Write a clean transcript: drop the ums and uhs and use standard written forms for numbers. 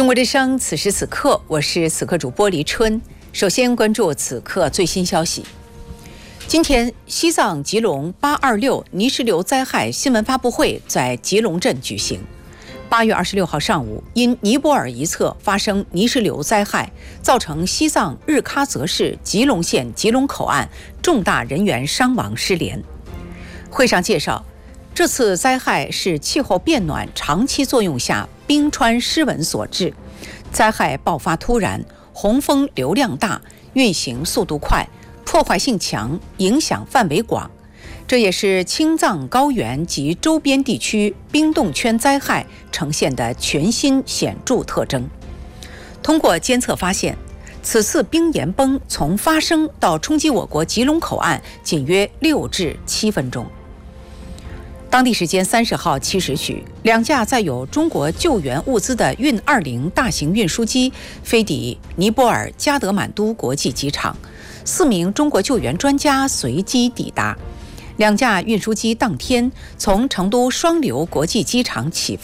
中国之声，此时此刻，我是此刻主播黎春。首先关注此刻最新消息。今天，西藏吉隆826泥石流灾害新闻发布会在吉隆镇举行。8月26号上午，因尼泊尔一侧发生泥石流灾害，造成西藏日喀则市吉隆县吉隆口岸重大人员伤亡失联。会上介绍，这次灾害是气候变暖长期作用下冰川失稳所致，灾害爆发突然，洪峰流量大，运行速度快，破坏性强，影响范围广。这也是青藏高原及周边地区冰冻圈灾害呈现的全新显著特征。通过监测发现，此次冰岩崩从发生到冲击我国吉隆口岸仅约6至7分钟。当地时间30号7时许，两架载有中国救援物资的运20大型运输机飞抵尼泊尔加德满都国际机场，4名中国救援专家随机抵达。两架运输机当天从成都双流国际机场起飞。